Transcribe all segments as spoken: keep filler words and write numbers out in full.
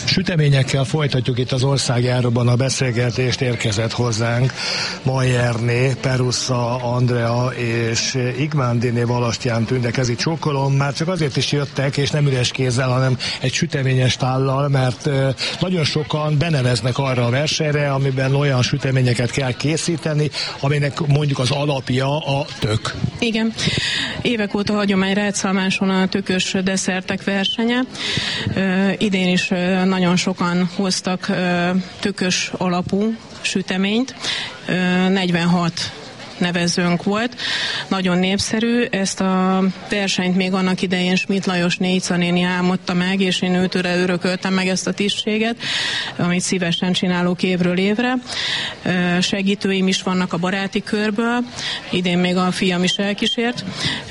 Süteményekkel folytatjuk itt az országjáróban a beszélgetést. Érkezett hozzánk Majerné, Perussa, Andrea és Igmándiné Valastyán Tünde, kezi csókolom. Már csak azért is jöttek, és nem üres kézzel, hanem egy süteményes tállal, mert nagyon sokan beneveznek arra a versenyre, amiben olyan süteményeket kell készíteni, aminek mondjuk az alapja a tök. Igen. Évek óta hagyomány Rácsalmáson a tökös desszertek versenye. Ö, idén is ö, nagyon sokan hoztak ö, tökös alapú süteményt. Ö, negyvenhat nevezőnk volt. Nagyon népszerű. Ezt a versenyt még annak idején Schmidt Lajos Néica néni álmodta meg, és én őtőle örököltem meg ezt a tisztséget, amit szívesen csinálok évről évre. Segítőim is vannak a baráti körből. Idén még a fiam is elkísért.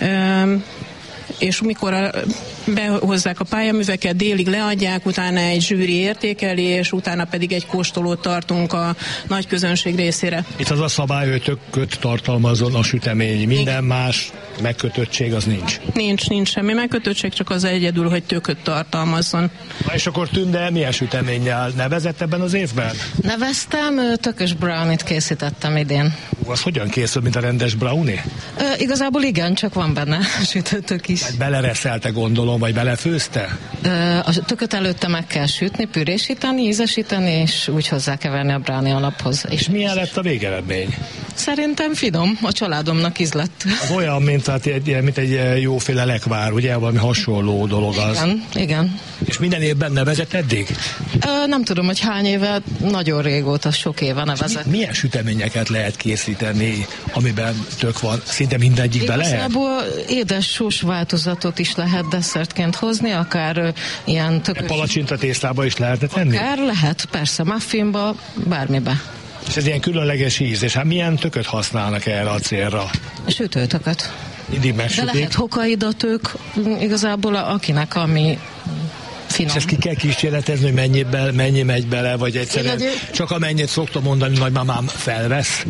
És mikor a, behozzák a pályaműveket, délig leadják, utána egy zsűri értékeli, és utána pedig egy kóstolót tartunk a nagy közönség részére. Itt az a szabály, hogy tököt tartalmazzon a sütemény. Minden Igen. más megkötöttség az nincs. Nincs, nincs semmi megkötöttség, csak az egyedül, hogy tököt tartalmazzon. Na és akkor Tünde milyen süteménnyel nevezett ebben az évben? Neveztem, tökös brownie-t készítettem idén. Ú, az hogyan készül, mint a rendes brownie? Ö, igazából igen, csak van benne sütőtök is. Hát belereszelte, gondolom, vagy belefőzte? Ö, a tököt előtte meg kell sütni, pürésíteni, ízesíteni, és úgy hozzákeverni a brownie alaphoz. És, és milyen lett a végeredmény? Szerintem finom, a családomnak ízlett. Az olyan, mint, hát, egy, mint egy jóféle lekvár, ugye? Valami hasonló dolog az. Igen, igen. És minden évben nevezett eddig? Ö, nem tudom, hogy hány éve, nagyon régóta, sok éve nevezett. Mi, milyen süteményeket lehet készíteni, amiben tök van? Szinte mindegyikben lehet? Igazából édes sós változatot is lehet desszertként hozni, akár ö, ilyen tökös... Palacsinta tésztába is lehetne tenni? Akár lehet, persze, muffinba, bármibe. És ez ilyen különleges íz, és hát milyen tököt használnak erre a célra? Sütőtököt. Mindig megsütik? De lehet hokaidatök, igazából akinek ami finom. És ezt ki kell kísérletezni, hogy mennyi, be, mennyi megy bele, vagy egyszerűen Igen, csak amennyit szoktam mondani, nagymamám felvesz?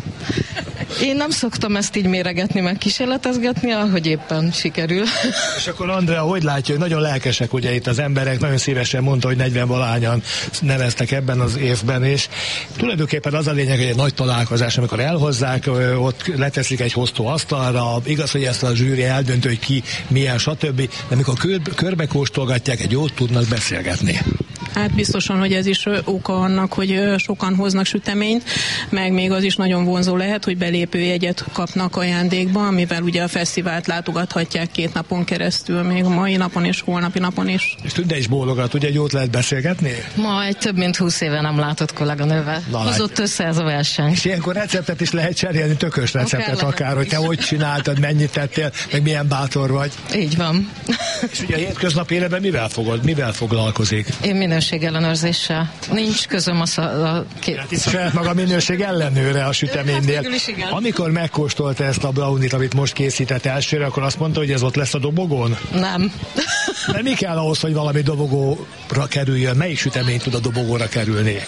Én nem szoktam ezt így méregetni, meg kísérletezgetni, ahogy éppen sikerül. És akkor Andrea, hogy látja, hogy nagyon lelkesek ugye itt az emberek, nagyon szívesen mondta, hogy negyven-valahányan neveztek ebben az évben, és tulajdonképpen az a lényeg, hogy egy nagy találkozás, amikor elhozzák, ott leteszik egy hoztó asztalra, igaz, hogy ezt a zsűri eldöntő, hogy ki, milyen, stb., de amikor kör, körbe kóstolgatják, egy jót tudnak beszélgetni. Hát biztosan, hogy ez is oka annak, hogy sokan hoznak süteményt, meg még az is nagyon vonzó lehet, hogy belépőjegyet kapnak ajándékba, amivel ugye a fesztivált látogathatják két napon keresztül, még a mai napon és holnapi napon is. És Tünde is bólogat, ugye jót lehet beszélgetni? Ma egy több mint húsz éve nem látott kolléganővel. Hozott össze ez a verseny. És ilyenkor receptet is lehet cserélni, tökös receptet akár, akár hogy te hogy csináltad, mennyit tettél, meg milyen bátor vagy. Így van. És ugye a hétköznapi életben mivel fogod, mivel foglalkozik? Én minőségellenőrzéssel. Nincs közöm a, a két... Hát itt saját maga minőség ellenőre a süteménynél. Hát, amikor megkóstolta ezt a brownie-t, amit most készített elsőre, akkor azt mondta, hogy ez ott lesz a dobogón? Nem. De mi kell ahhoz, hogy valami dobogóra kerüljön? Melyik sütemény tud a dobogóra kerülni?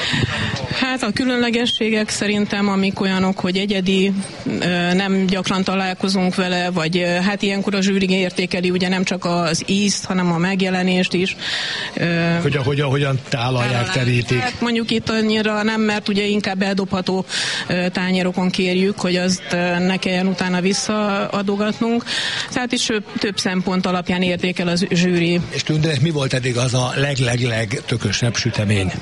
Hát a különlegességek szerintem, amik olyanok, hogy egyedi, nem gyakran találkozunk vele, vagy hát ilyenkor a zsűri értékeli ugye nem csak az ízt, hanem a megjelenést is. Hogy hogyan, hogyan tálalják, terítik? Hát mondjuk itt annyira nem, mert ugye inkább eldobható tányérokon kérjük, hogy azt ne kelljen utána visszaadogatnunk. Tehát is több szempont alapján értékel az zsűri. És Tündének mi volt eddig az a leg-leg-leg tökösebb sütemény?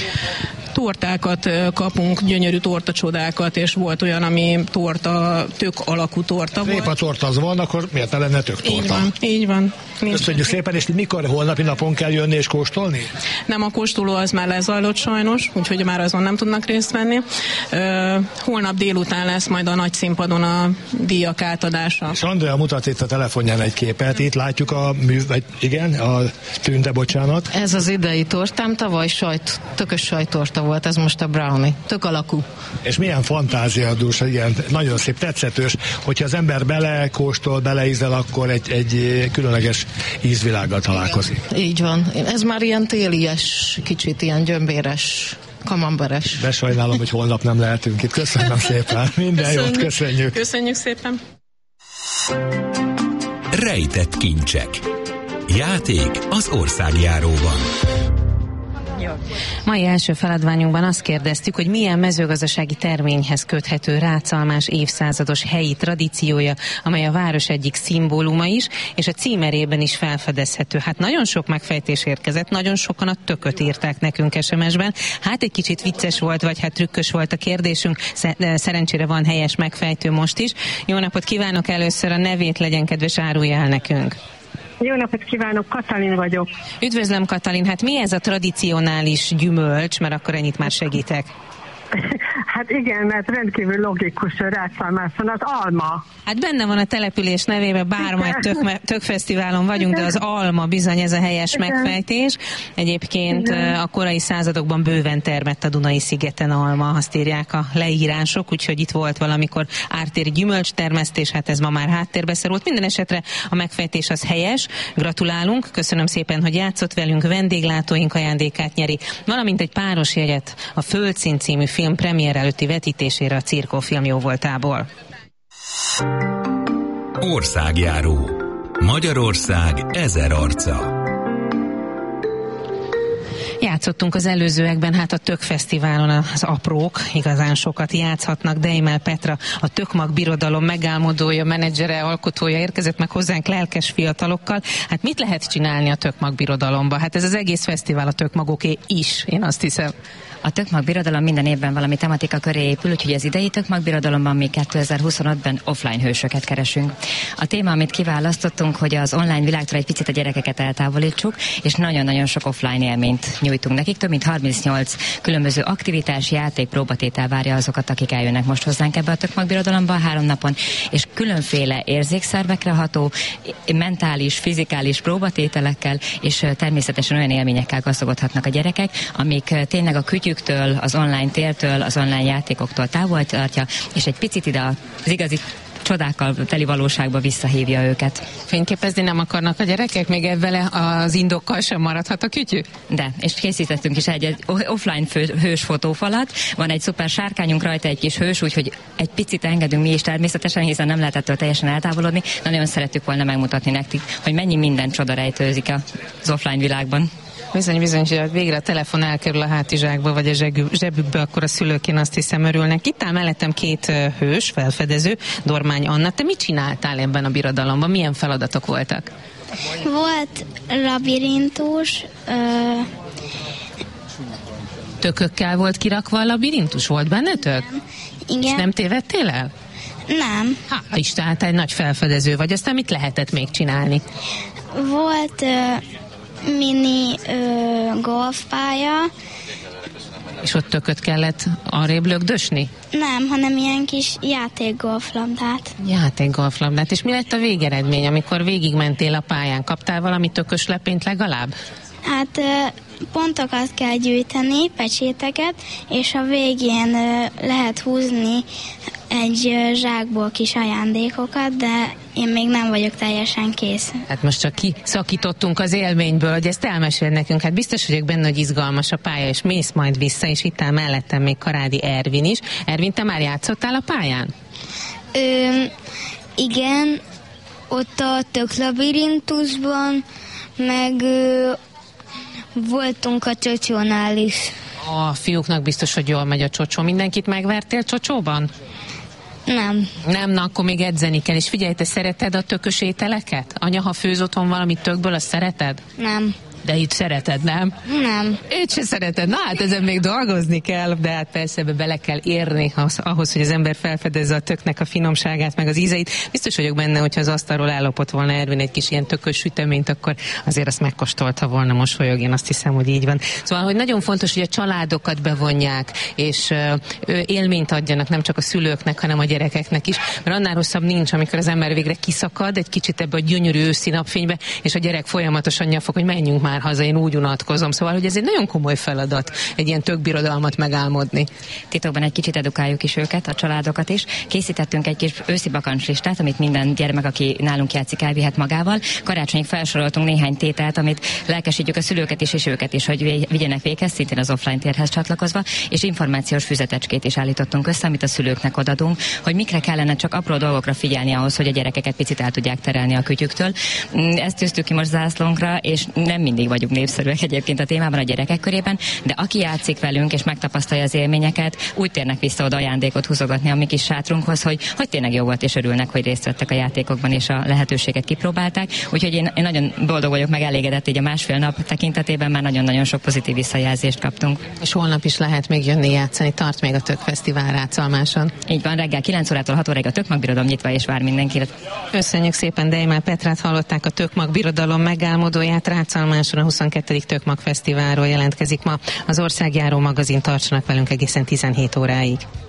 Tortákat kapunk, gyönyörű tortacsodákat, és volt olyan, ami torta, tök alakú torta volt. Répa torta az van, akkor miért ne lenne tök torta? Így van, így van. Köszönjük szépen, és mikor, holnapi napon kell jönni és kóstolni? Nem, a kóstoló az már lezajlott sajnos, úgyhogy már azon nem tudnak részt venni. Uh, holnap délután lesz majd a nagy színpadon a díjak átadása. És Andrea mutat itt a telefonján egy képet, itt látjuk a mű, vagy igen, a Tünde, bocsánat. Ez az idei tortám, tavaly sajt, tökös sajttorta volt, ez most a brownie, tök alakú. És milyen fantáziadús, igen, nagyon szép, tetszetős, hogyha az ember belekóstol, beleízel, akkor egy, egy különleges ízvilággal találkozik. Igen, így van. Ez már ilyen télies, kicsit ilyen gyömbéres, kamemberes. De sajnálom, hogy holnap nem lehetünk itt. Köszönöm szépen. Minden köszönjük. Jót, köszönjük. Köszönjük szépen. Rejtett kincsek. Játék az országjáróban. Jó. Mai első feladványunkban azt kérdeztük, hogy milyen mezőgazdasági terményhez köthető rácalmás évszázados helyi tradíciója, amely a város egyik szimbóluma is, és a címerében is felfedezhető. Hát nagyon sok megfejtés érkezett, nagyon sokan a tököt írták nekünk es em es-ben. Hát egy kicsit vicces volt, vagy hát trükkös volt a kérdésünk, szerencsére van helyes megfejtő most is. Jó napot kívánok, először a nevét legyen kedves, árulja el nekünk. Jó napot kívánok, Katalin vagyok. Üdvözlöm, Katalin, hát mi ez a tradicionális gyümölcs, mert akkor ennyit már segítek. Hát igen, mert rendkívül logikus rácalmáson az alma. Hát benne van a település nevében, bár majd tök, tökfesztiválon vagyunk, de az alma bizony ez a helyes igen. megfejtés. Egyébként igen. a korai századokban bőven termett a Dunai-szigeten alma, azt írják a leírások, úgyhogy itt volt valamikor ártéri gyümölcstermesztés, hát ez ma már háttérbe szorult. Minden esetre a megfejtés az helyes. Gratulálunk, köszönöm szépen, hogy játszott velünk, vendéglátóink ajándékát nyeri, valamint egy páros jegyet a Földszín című film premier előtti vetítésére a Cirkó film jóvoltából. Országjáró. Magyarország ezer arca. Játszottunk az előzőekben, hát a Tökfesztiválon az aprók igazán sokat játszhatnak. Deimel Petra, a Tökmag Birodalom megálmodója, menedzsere, alkotója érkezett meg hozzánk lelkes fiatalokkal. Hát mit lehet csinálni a Tökmag Birodalomba? Hát ez az egész fesztivál a tökmagoké is, én azt hiszem. A Tökmag Birodalom minden évben valami tematika köré épül, úgyhogy az idei Tökmag Birodalomban mi kétezer-huszonötben offline hősöket keresünk. A téma, amit kiválasztottunk, hogy az online világtól egy picit a gyerekeket eltávolítsuk, és nagyon-nagyon sok offline élményt nyújtunk nekik. Több mint harmincnyolc különböző aktivitás, játék, próbatétel várja azokat, akik eljönnek most hozzánk ebbe a Tökmag Birodalomba három napon, és különféle érzékszervekre ható, mentális, fizikális próbatételekkel, és természetesen olyan élményekkel gazdagodhatnak a gyerekek, amik tényleg a kütyük az online tértől, az online játékoktól távol tartja, és egy picit ide az igazi csodákkal teli valóságba visszahívja őket. Fényképezni nem akarnak a gyerekek? Még ebben az indokkal sem maradhat a kütyű? De, és készítettünk is egy, egy offline fő, hős fotófalat, van egy szuper sárkányunk, rajta egy kis hős, úgyhogy egy picit engedünk mi is természetesen, hiszen nem lehet ettől teljesen eltávolodni, de nagyon szerettük volna megmutatni nektek, hogy mennyi minden csoda rejtőzik az offline világban. Bizony, bizony, hogy végre a telefon elkerül a hátizsákba, vagy a zsebükbe, akkor a szülők, én azt hiszem, örülnek. Itt áll mellettem két hős, felfedező, Dormány Anna. Te mit csináltál ebben a birodalomban? Milyen feladatok voltak? Volt labirintus. Ö... Tökökkel volt kirakva a labirintus? Volt bennetök? Nem. Igen. És nem tévedtél el? Nem. Hála Isten, hát egy nagy felfedező vagy. Aztán mit lehetett még csinálni? Volt... Ö... mini ö, golfpálya. És ott tököt kellett arrébb lögdösni? Nem, hanem ilyen kis játékgolflabdát. Játékgolflabdát. És mi lett a végeredmény, amikor végigmentél a pályán? Kaptál valami tökös lepényt legalább? Hát ö, pontokat kell gyűjteni, pecséteket, és a végén ö, lehet húzni egy ö, zsákból kis ajándékokat, de én még nem vagyok teljesen kész. Hát most csak kiszakítottunk az élményből, hogy ezt elmeséld nekünk. Hát biztos vagyok benne, hogy izgalmas a pálya, és mész majd vissza, és itt áll mellettem még Karádi Ervin is. Ervin, te már játszottál a pályán? Ö, igen, ott a töklabirintusban, meg ö, voltunk a csocsónál is. A fiúknak biztos, hogy jól megy a csocsó. Mindenkit megvertél csocsóban? Nem. Nem, na akkor még edzeni kell. És figyelj, te szereted a tökös ételeket? Anya, ha főz otthon valami tökből, azt szereted? Nem. De itt szereted, nem? Nem. Őt se szereted. Na hát ezen még dolgozni kell, de hát persze ebbe bele kell érni ahhoz, ahhoz, hogy az ember felfedezze a töknek a finomságát, meg az ízeit. Biztos vagyok benne, hogyha az asztalról ellopott volna Ervin egy kis ilyen tökös süteményt, akkor azért azt megkóstolta volna, mosolyog. Én azt hiszem, hogy így van. Szóval, hogy nagyon fontos, hogy a családokat bevonják, és ö, élményt adjanak nem csak a szülőknek, hanem a gyerekeknek is. Mert annál rosszabb nincs, amikor az ember végre kiszakad egy kicsit ebbe a gyönyörű őszi napfénybe, és a gyerek folyamatosan nyafog, hogy menjünk már haza, én úgy unatkozom. Szóval, hogy ez egy nagyon komoly feladat, egy ilyen tökbirodalmat megálmodni. Titokban egy kicsit edukáljuk is őket, a családokat is. Készítettünk egy kis őszi bakancslistát, amit minden gyermek, aki nálunk játszik, elvihet magával. Karácsonyig felsoroltunk néhány tételt, amit lelkesítjük a szülőket is, és őket is, hogy vigyenek véghez, szintén az offline térhez csatlakozva, és információs füzetecskét is állítottunk össze, amit a szülőknek odadunk, hogy mikre kellene csak apró dolgokra figyelni ahhoz, hogy a gyerekeket picit el tudják terelni a kütyüktől. Ezt tűztük ki most zászlónkra, és nem mindig mindig vagyunk népszerűek egyébként a témában a gyerekek körében, de aki játszik velünk és megtapasztalja az élményeket, úgy térnek vissza oda ajándékot húzogatni a mi kis sátrunkhoz, hogy, hogy tényleg jó volt, és örülnek, hogy részt vettek a játékokban, és a lehetőséget kipróbálták. Úgyhogy én, én nagyon boldog vagyok, meg elégedett, így a másfél nap tekintetében már nagyon-nagyon sok pozitív visszajelzést kaptunk. És holnap is lehet még jönni játszani, tart még a Tök Fesztivál Rácalmáson. Így van, reggel kilenc órától hat óráig a Tök Magbirodalom nyitva és vár mindenkit. Köszönjük szépen, Dejmár Petrát hallották, a Tök Magbirodalom megálmodóját. Rácalmáson a huszonkettő Tök Mag Fesztiválról jelentkezik ma az Országjáró magazin, tartsanak velünk egészen tizenhét óráig.